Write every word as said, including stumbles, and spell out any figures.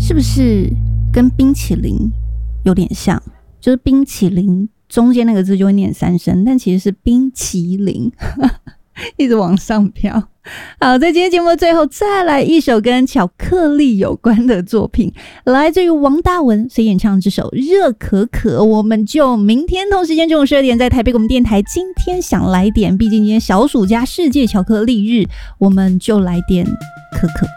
是不是跟冰淇淋有点像？就是冰淇淋中间那个字就会念三声，但其实是冰淇淋一直往上飘。好，在今天节目的最后再来一首跟巧克力有关的作品，来自于王大文所演唱这首热可可。我们就明天同时间中午十二点在台北广播电台，今天想来点，毕竟今天小暑加世界巧克力日，我们就来点可可吧。